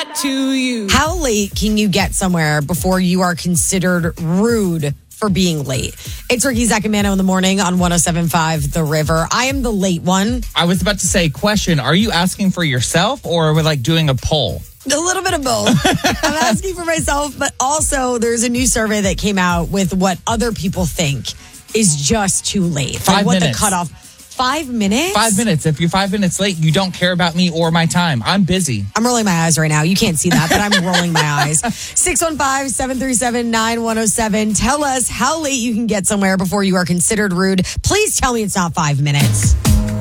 to you. How late can you get somewhere before you are considered rude for being late? It's Ricky, Zach, and Mano in the morning on 107.5 The River. I am the late one. I was about to say, question, are you asking for yourself or we're like doing a poll? A little bit of both. I'm asking for myself, but also there's a new survey that came out with what other people think is just too late. 5 what minutes. the cutoff. 5 minutes? 5 minutes. If you're 5 minutes late, you don't care about me or my time. I'm busy. I'm rolling my eyes right now. You can't see that, but I'm rolling my eyes. 615-737-9107. Tell us how late you can get somewhere before you are considered rude. Please tell me it's not 5 minutes.